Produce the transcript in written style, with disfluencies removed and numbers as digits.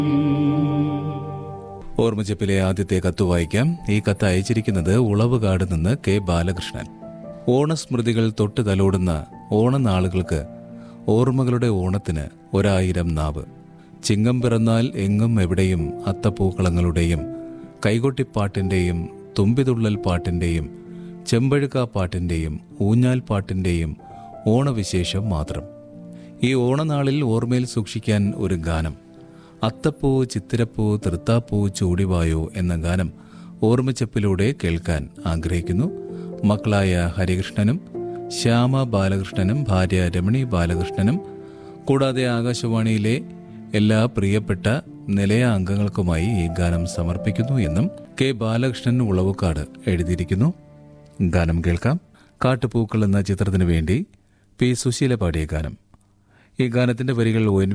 ഓർമ്മച്ചപ്പിലെ ആദ്യത്തെ കത്ത് വായിക്കാം. ഈ കത്ത് അയച്ചിരിക്കുന്നത് ഉളവുകാട് നിന്ന് കെ ബാലകൃഷ്ണൻ. ഓണസ്മൃതികൾ തൊട്ട് തലോടുന്ന ഓണനാളുകൾക്ക് ഓർമ്മകളുടെ ഓണത്തിന് 1000 നാവ്. ചിങ്ങം പിറന്നാൽ എങ്ങും എവിടെയും അത്തപ്പൂക്കളങ്ങളുടെയും കൈകൊട്ടിപ്പാട്ടിന്റെയും തുമ്പിതുള്ളൽ പാട്ടിന്റെയും ചെമ്പഴുക്കാപ്പാട്ടിന്റെയും ഊഞ്ഞാൽ പാട്ടിന്റെയും ഓണവിശേഷം മാത്രം. ഈ ഓണനാളിൽ ഓർമ്മയിൽ സൂക്ഷിക്കാൻ ഒരു ഗാനം. അത്തപ്പൂ ചിത്തിരപ്പൂ തൃത്താപ്പൂ ചൂടിവായോ എന്ന ഗാനം ഓർമ്മച്ചപ്പിലൂടെ കേൾക്കാൻ ആഗ്രഹിക്കുന്നു. മക്കളായ ഹരികൃഷ്ണനും ശ്യാമ ബാലകൃഷ്ണനും ഭാര്യ രമണി ബാലകൃഷ്ണനും കൂടാതെ ആകാശവാണിയിലെ എല്ലാ പ്രിയപ്പെട്ട നിലയ അംഗങ്ങൾക്കുമായി ഈ ഗാനം സമർപ്പിക്കുന്നു എന്നും കെ ബാലകൃഷ്ണൻ ഉളവുകാട് എഴുതിയിരിക്കുന്നു. ഗാനം കേൾക്കാം. കാട്ടുപൂക്കൾ എന്ന ചിത്രത്തിനു വേണ്ടി പി സുശീല പാടിയ ഗാനം. ഈ ഗാനത്തിന്റെ വരികൾ ON